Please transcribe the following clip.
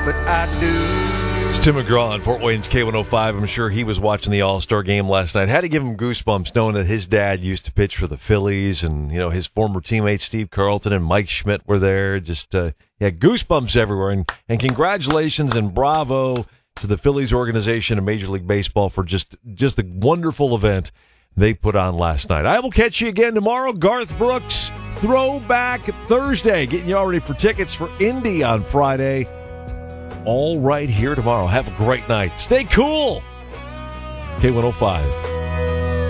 but I do. It's Tim McGraw on Fort Wayne's K105. I'm sure he was watching the All-Star game last night. Had to give him goosebumps knowing that his dad used to pitch for the Phillies, and his former teammates Steve Carlton and Mike Schmidt were there. Just goosebumps everywhere. And congratulations and bravo to the Phillies organization and Major League Baseball for just the wonderful event they put on last night. I will catch you again tomorrow. Garth Brooks, Throwback Thursday, getting you all ready for tickets for Indy on Friday. All right here tomorrow. Have a great night. Stay cool. K105.